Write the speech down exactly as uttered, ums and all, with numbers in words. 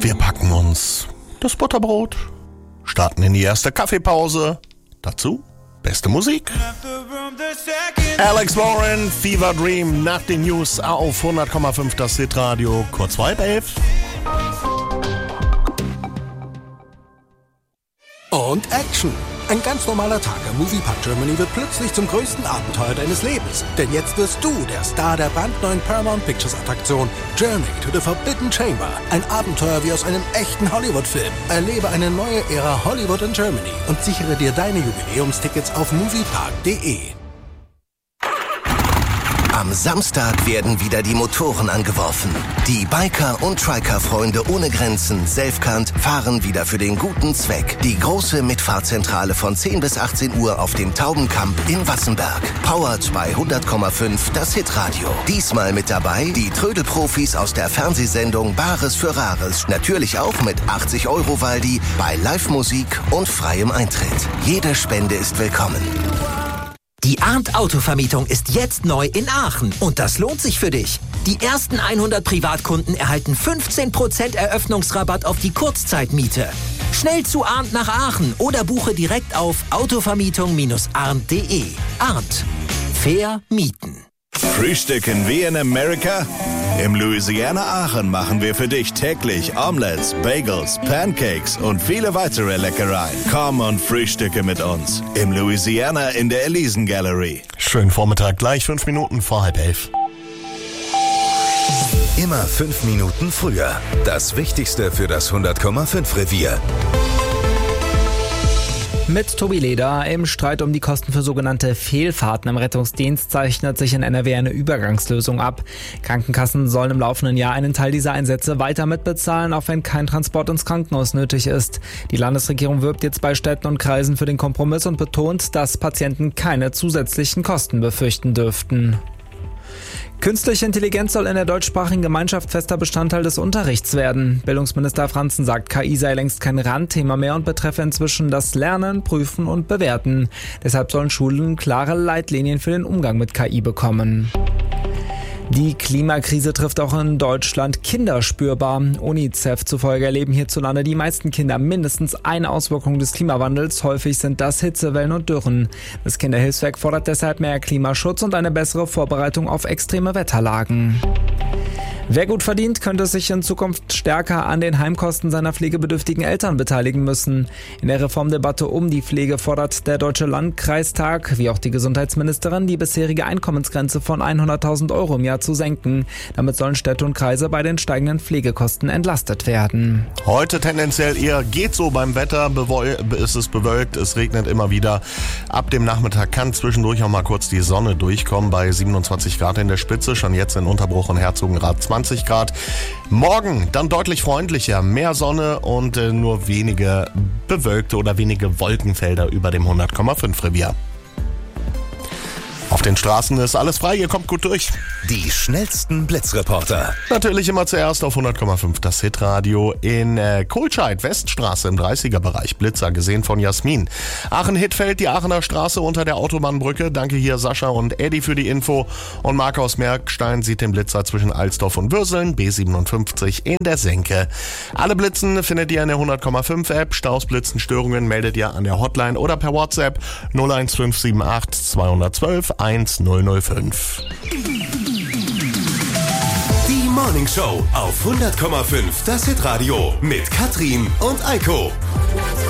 Wir packen uns das Butterbrot, starten in die erste Kaffeepause. Dazu beste Musik. Alex Warren, Fever Dream, nach den News auf hundert Komma fünf das Hitradio, kurz vor halb elf. Und Action! Ein ganz normaler Tag am Moviepark Germany wird plötzlich zum größten Abenteuer deines Lebens. Denn jetzt wirst du der Star der brandneuen Paramount Pictures Attraktion Journey to the Forbidden Chamber. Ein Abenteuer wie aus einem echten Hollywood-Film. Erlebe eine neue Ära Hollywood in Germany und sichere dir deine Jubiläumstickets auf moviepark punkt de. Am Samstag werden wieder die Motoren angeworfen. Die Biker- und Triker-Freunde ohne Grenzen, Selfkant, fahren wieder für den guten Zweck. Die große Mitfahrzentrale von zehn bis achtzehn Uhr auf dem Taubenkamp in Wassenberg. Powered bei hundert Komma fünf das Hitradio. Diesmal mit dabei die Trödelprofis aus der Fernsehsendung Bares für Rares. Natürlich auch mit achtzig Euro Waldi bei Live-Musik und freiem Eintritt. Jede Spende ist willkommen. Die Arndt Autovermietung ist jetzt neu in Aachen und das lohnt sich für dich. Die ersten hundert Privatkunden erhalten fünfzehn Prozent Eröffnungsrabatt auf die Kurzzeitmiete. Schnell zu Arndt nach Aachen oder buche direkt auf autovermietung arndt punkt de. Arndt. Fair mieten. Frühstücken wie in Amerika? Im Louisiana Aachen machen wir für dich täglich Omelettes, Bagels, Pancakes und viele weitere Leckereien. Komm und frühstücke mit uns. Im Louisiana in der Elysian Gallery. Schönen Vormittag, gleich fünf Minuten vor halb elf. Immer fünf Minuten früher. Das Wichtigste für das hundert Komma fünf Revier. Mit Tobi Leder. Im Streit um die Kosten für sogenannte Fehlfahrten im Rettungsdienst zeichnet sich in N R W eine Übergangslösung ab. Krankenkassen sollen im laufenden Jahr einen Teil dieser Einsätze weiter mitbezahlen, auch wenn kein Transport ins Krankenhaus nötig ist. Die Landesregierung wirbt jetzt bei Städten und Kreisen für den Kompromiss und betont, dass Patienten keine zusätzlichen Kosten befürchten dürften. Künstliche Intelligenz soll in der deutschsprachigen Gemeinschaft fester Bestandteil des Unterrichts werden. Bildungsminister Franzen sagt, K I sei längst kein Randthema mehr und betreffe inzwischen das Lernen, Prüfen und Bewerten. Deshalb sollen Schulen klare Leitlinien für den Umgang mit K I bekommen. Die Klimakrise trifft auch in Deutschland Kinder spürbar. UNICEF zufolge erleben hierzulande die meisten Kinder mindestens eine Auswirkung des Klimawandels. Häufig sind das Hitzewellen und Dürren. Das Kinderhilfswerk fordert deshalb mehr Klimaschutz und eine bessere Vorbereitung auf extreme Wetterlagen. Wer gut verdient, könnte sich in Zukunft stärker an den Heimkosten seiner pflegebedürftigen Eltern beteiligen müssen. In der Reformdebatte um die Pflege fordert der Deutsche Landkreistag, wie auch die Gesundheitsministerin, die bisherige Einkommensgrenze von hunderttausend Euro im Jahr zu senken. Damit sollen Städte und Kreise bei den steigenden Pflegekosten entlastet werden. Heute tendenziell eher geht so beim Wetter, Bewol- ist es bewölkt, es regnet immer wieder. Ab dem Nachmittag kann zwischendurch auch mal kurz die Sonne durchkommen bei siebenundzwanzig Grad in der Spitze, schon jetzt in Unterbruch und Herzogenrath zwanzig Grad. Morgen dann deutlich freundlicher, mehr Sonne und äh, nur wenige bewölkte oder wenige Wolkenfelder über dem hundert Komma fünf Revier. Auf den Straßen ist alles frei, ihr kommt gut durch. Die schnellsten Blitzreporter. Natürlich immer zuerst auf hundert Komma fünf das Hitradio in äh, Kohlscheid, Weststraße im dreißiger-Bereich. Blitzer gesehen von Jasmin. Aachen-Hittfeld, die Aachener Straße unter der Autobahnbrücke. Danke hier Sascha und Eddie für die Info. Und Marc aus Merkstein sieht den Blitzer zwischen Alsdorf und Würseln, B siebenundfünfzig in der Senke. Alle Blitzen findet ihr in der hundert Komma fünf App. Staus, Blitzen, Störungen meldet ihr an der Hotline oder per WhatsApp null eins fünf sieben acht zwei eins zwei eins null null fünf. Die Morning Show auf hundert Komma fünf das Hitradio mit Katrin und Eiko.